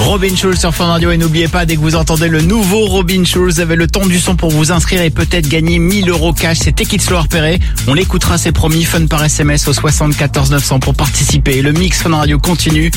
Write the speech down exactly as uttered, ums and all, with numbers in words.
Robin Schulz sur Fun Radio et n'oubliez pas, dès que vous entendez le nouveau Robin Schulz, vous avez le temps du son pour vous inscrire et peut-être gagner mille euros cash. C'est Tekit Slow repéré. On l'écoutera, c'est promis. Fun par S M S au soixante-quatorze neuf cents pour participer. Le mix Fun Radio continue